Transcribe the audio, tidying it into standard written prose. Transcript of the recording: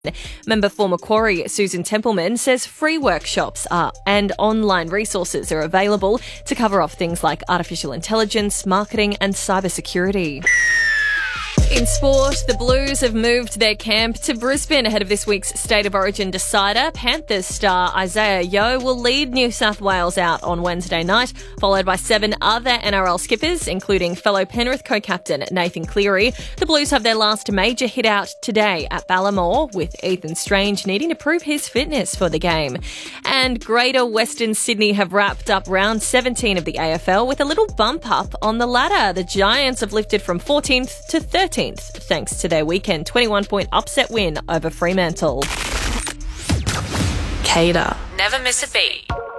Member for Macquarie, Susan Templeman, says free workshops and online resources are available to cover off things like artificial intelligence, marketing and cybersecurity. In sport, the Blues have moved their camp to Brisbane ahead of this week's State of Origin decider. Panthers star Isaiah Yeo will lead New South Wales out on Wednesday night, followed by 7 other NRL skippers, including fellow Penrith co-captain Nathan Cleary. The Blues have their last major hit out today at Ballamore, with Ethan Strange needing to prove his fitness for the game. And Greater Western Sydney have wrapped up round 17 of the AFL with a little bump up on the ladder. The Giants have lifted from 14th to 13th. Thanks to their weekend 21-point upset win over Fremantle. CADA. Never miss a beat.